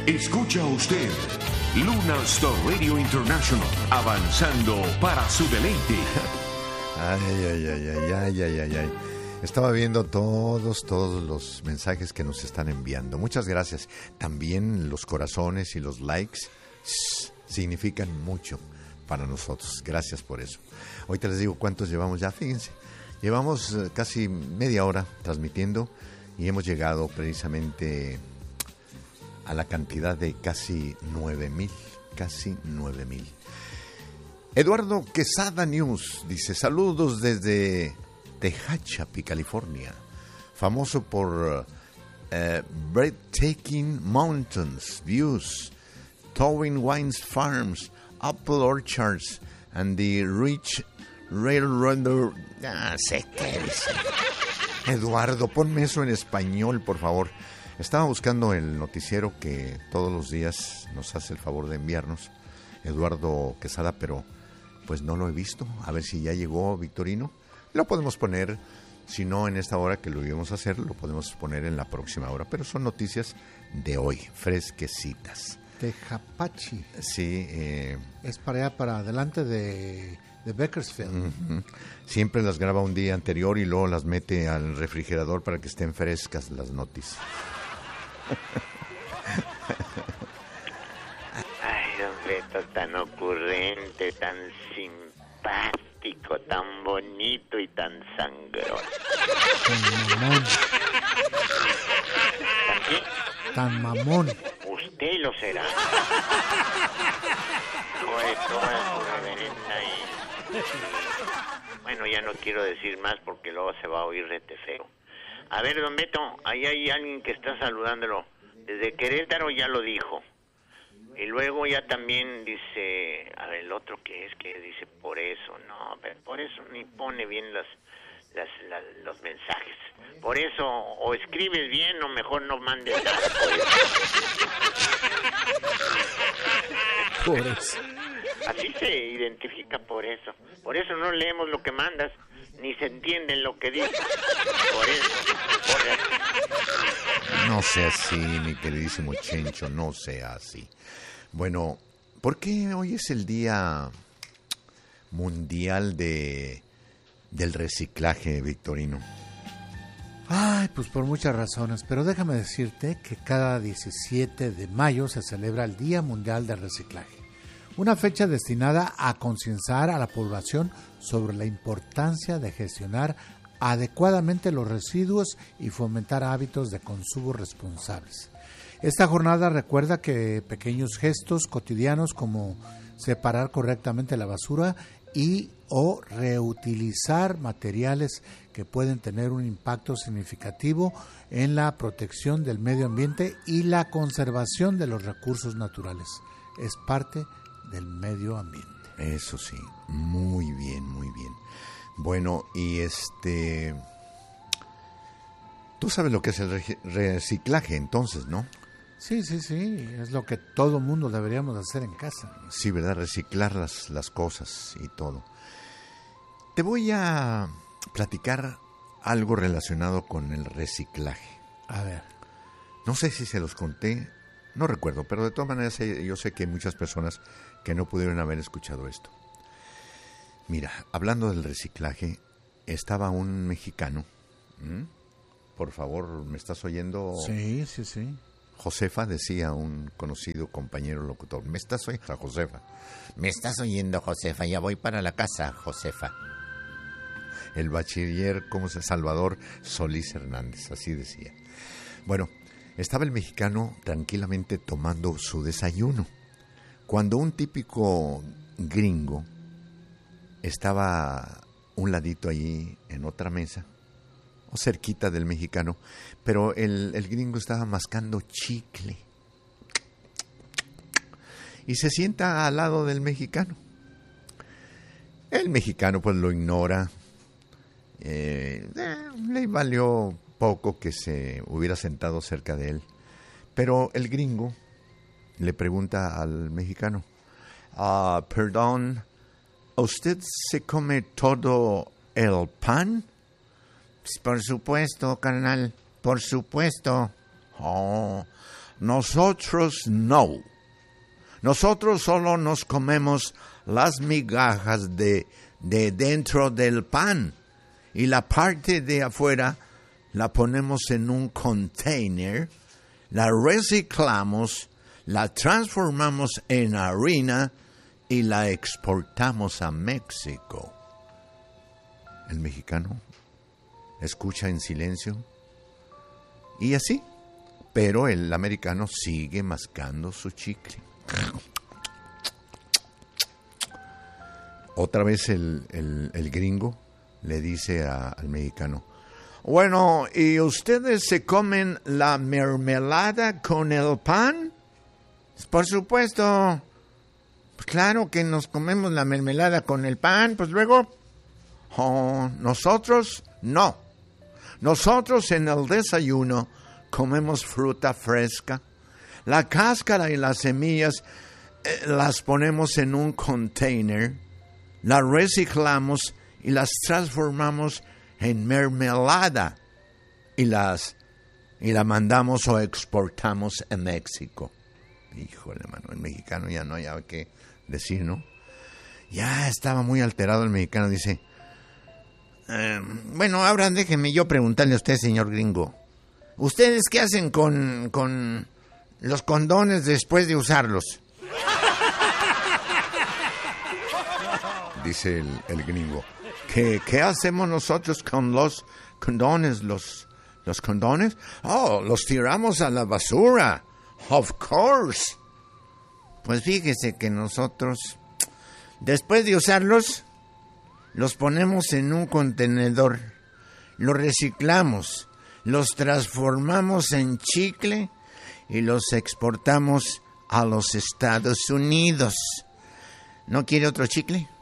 Escucha usted Luna Star Radio International, avanzando para su deleite. Ay. Estaba viendo todos los mensajes que nos están enviando. Muchas gracias. También los corazones y los likes significan mucho para nosotros. Gracias por eso. Ahorita les digo cuántos llevamos ya. Fíjense, llevamos casi media hora transmitiendo y hemos llegado precisamente a la cantidad de casi 9,000. Eduardo Quesada News dice: saludos desde Tehachapi, California, famoso por breathtaking mountains, views, towing wines farms, apple orchards, and the rich railroad. Sé qué dice. Eduardo, ponme eso en español, por favor. Estaba buscando el noticiero que todos los días nos hace el favor de enviarnos Eduardo Quesada, pero pues no lo he visto. A ver si ya llegó Victorino. Lo podemos poner, si no en esta hora que lo íbamos a hacer, lo podemos poner en la próxima hora. Pero son noticias de hoy, fresquecitas. Tehachapi. Sí. Es para allá, para adelante de Bakersfield. Uh-huh. Siempre las graba un día anterior y luego las mete al refrigerador para que estén frescas las noticias. Ay, don Beto, tan ocurrente, tan simpático, tan bonito y tan sangrón. Tan mamón. ¿Tan qué? Tan mamón. Usted lo será. Toda su reverenda y... Bueno, ya no quiero decir más porque luego se va a oír rete feo. A ver, don Beto, ahí hay alguien que está saludándolo. Desde Querétaro ya lo dijo. Y luego ya también dice... A ver, el otro que dice por eso. No, pero por eso ni pone bien los mensajes. Por eso, o escribes bien o mejor no mandes nada. Por eso. Así se identifica por eso. Por eso no leemos lo que mandas, ni se entiende lo que dices. Por eso. No sea así, mi queridísimo Chencho, no sea así. Bueno, ¿por qué hoy es el Día Mundial del Reciclaje, Victorino? Ay, pues por muchas razones, pero déjame decirte que cada 17 de mayo se celebra el Día Mundial del Reciclaje, una fecha destinada a concienciar a la población sobre la importancia de gestionar adecuadamente los residuos y fomentar hábitos de consumo responsables. Esta jornada recuerda que pequeños gestos cotidianos como separar correctamente la basura y o reutilizar materiales que pueden tener un impacto significativo en la protección del medio ambiente y la conservación de los recursos naturales. Es parte del medio ambiente. Eso sí, muy bien. Bueno, y tú sabes lo que es el reciclaje entonces, ¿no? Sí, es lo que todo mundo deberíamos hacer en casa. Sí, ¿verdad? Reciclar las cosas y todo. Te voy a platicar algo relacionado con el reciclaje. A ver. No sé si se los conté, no recuerdo, pero de todas maneras yo sé que hay muchas personas que no pudieron haber escuchado esto. Mira, hablando del reciclaje, estaba un mexicano. Por favor, ¿me estás oyendo? Sí. Josefa, decía un conocido compañero locutor. ¿Me estás oyendo, Josefa? ¿Me estás oyendo, Josefa? Ya voy para la casa, Josefa. El bachiller, Salvador Solís Hernández, así decía. Bueno, estaba el mexicano tranquilamente tomando su desayuno, cuando un típico gringo estaba un ladito allí en otra mesa, o cerquita del mexicano, pero el gringo estaba mascando chicle. Y se sienta al lado del mexicano. El mexicano pues lo ignora. Le valió poco que se hubiera sentado cerca de él. Pero el gringo le pregunta al mexicano: perdón, ¿usted se come todo el pan? Pues por supuesto, carnal, por supuesto. Nosotros no. Nosotros solo nos comemos las migajas de dentro del pan y la parte de afuera la ponemos en un container, la reciclamos, la transformamos en harina y la exportamos a México. El mexicano escucha en silencio y así, pero el americano sigue mascando su chicle. Otra vez el gringo le dice al mexicano, bueno, ¿y ustedes se comen la mermelada con el pan? Por supuesto. Pues claro que nos comemos la mermelada con el pan, pues luego... Oh, nosotros no. Nosotros en el desayuno comemos fruta fresca. La cáscara y las semillas las ponemos en un container, las reciclamos y las transformamos en mermelada y la mandamos o exportamos a México. Híjole, mano, el mexicano ya no había qué decir, ¿no? Ya estaba muy alterado el mexicano, dice... bueno, ahora déjeme yo preguntarle a usted, señor gringo. ¿Ustedes qué hacen con los condones después de usarlos? Dice el gringo. ¿Qué hacemos nosotros con los condones? ¿Los condones? Oh, los tiramos a la basura. Of course. Pues fíjese que nosotros, después de usarlos, los ponemos en un contenedor, los reciclamos, los transformamos en chicle y los exportamos a los Estados Unidos. ¿No quiere otro chicle?